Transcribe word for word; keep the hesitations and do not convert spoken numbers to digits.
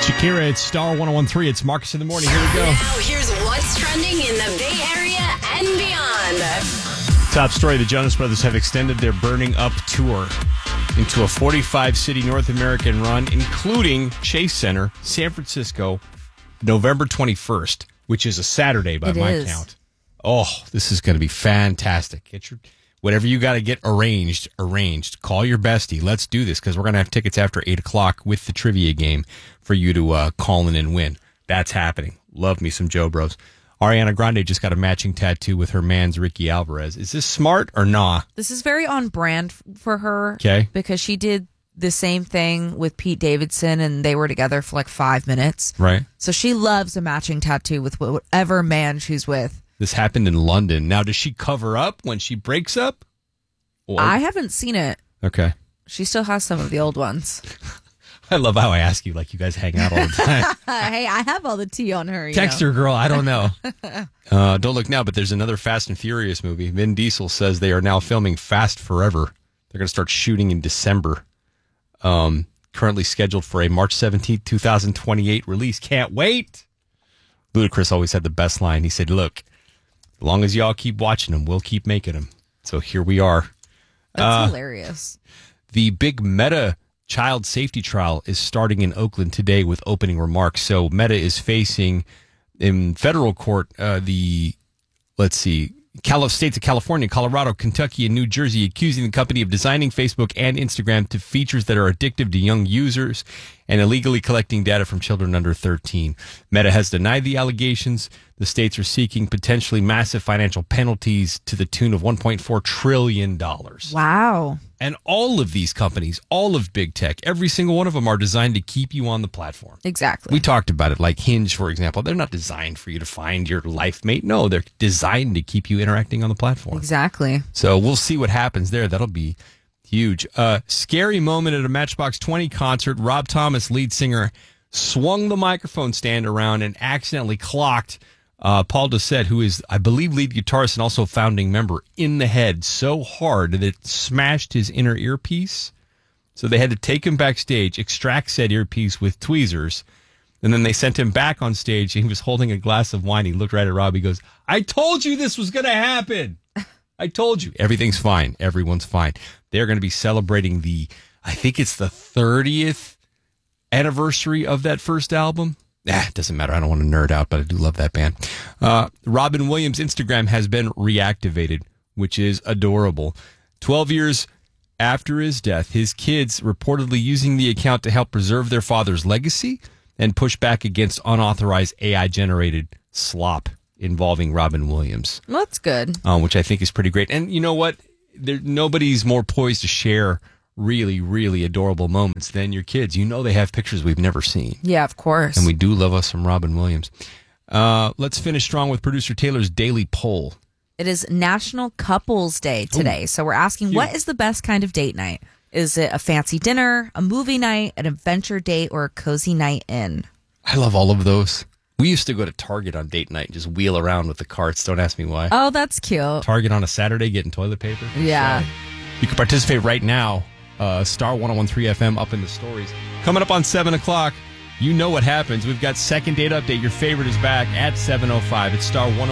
Shakira, it's Star one oh one three. It's Marcus in the morning. Here we go. Now here's what's trending in the Bay Area and beyond. Top story, the Jonas Brothers have extended their Burning Up tour into a forty-five city North American run, including Chase Center, San Francisco, November twenty-first, which is a Saturday by It my is. count. Oh, this is going to be fantastic. Get your whatever you got to get arranged, arranged. Call your bestie. Let's do this because we're going to have tickets after eight o'clock with the trivia game for you to uh, call in and win. That's happening. Love me some Joe Bros. Ariana Grande just got a matching tattoo with her man's Ricky Alvarez. Is this smart or nah? This is very on brand f- for her. Okay. Because she did the same thing with Pete Davidson, and they were together for like five minutes. Right. So she loves a matching tattoo with wh- whatever man she's with. This happened in London. Now, does she cover up when she breaks up? Or- I haven't seen it. Okay. She still has some of the old ones. I love how I ask you like you guys hang out all the time. Hey, I have all the tea on her. You Text know. her, girl. I don't know. uh, don't look now, but there's another Fast and Furious movie. Vin Diesel says they are now filming Fast Forever. They're going to start shooting in December. Um, currently scheduled for a March seventeenth, twenty twenty-eight release. Can't wait. Ludacris always had the best line. He said, look, as long as y'all keep watching them, we'll keep making them. So here we are. That's Uh, hilarious. The big Meta child safety trial is starting in Oakland today with opening remarks. So Meta is facing in federal court uh, the, let's see, Cal- states of California, Colorado, Kentucky, and New Jersey, accusing the company of designing Facebook and Instagram to features that are addictive to young users and illegally collecting data from children under thirteen. Meta has denied the allegations. The states are seeking potentially massive financial penalties to the tune of one point four trillion dollars. Wow. And all of these companies, all of big tech, every single one of them are designed to keep you on the platform. Exactly. We talked about it, like Hinge, for example. They're not designed for you to find your life mate. No, they're designed to keep you interacting on the platform. Exactly. So we'll see what happens there. That'll be huge. Uh, scary moment at a Matchbox twenty concert. Rob Thomas, lead singer, swung the microphone stand around and accidentally clocked uh, Paul Doucette, who is, I believe, lead guitarist and also founding member, in the head so hard that it smashed his inner earpiece. So they had to take him backstage, extract said earpiece with tweezers, and then they sent him back on stage. And he was holding a glass of wine. He looked right at Rob. He goes, I told you this was going to happen. I told you. Everything's fine. Everyone's fine. They're going to be celebrating the, I think it's the thirtieth anniversary of that first album. Ah, it doesn't matter. I don't want to nerd out, but I do love that band. Uh, Robin Williams' Instagram has been reactivated, which is adorable. twelve years after his death, his kids reportedly using the account to help preserve their father's legacy and push back against unauthorized A I-generated slop involving Robin Williams. Well, that's good. Um, which I think is pretty great. And you know what? There, nobody's more poised to share really, really adorable moments than your kids. You know they have pictures we've never seen. Yeah, of course. And we do love us some Robin Williams. Uh, let's finish strong with producer Taylor's daily poll. It is National Couples Day today. Ooh. So we're asking, Cute. what is the best kind of date night? Is it a fancy dinner, a movie night, an adventure date, or a cozy night in? I love all of those. We used to go to Target on date night and just wheel around with the carts. Don't ask me why. Oh, that's cute. Target on a Saturday getting toilet paper. Yeah. So, you can participate right now. Uh, Star one oh one three F M up in the stories. Coming up on seven o'clock, you know what happens. We've got Second Date Update. Your favorite is back at seven oh five. It's Star one oh one.